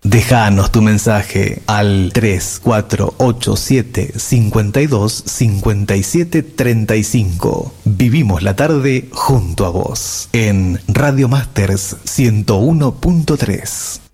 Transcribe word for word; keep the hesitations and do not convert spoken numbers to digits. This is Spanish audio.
Déjanos tu mensaje al tres cuatro ocho siete cinco dos cinco siete tres cinco. Vivimos la tarde junto a vos en Radio Masters ciento uno punto tres.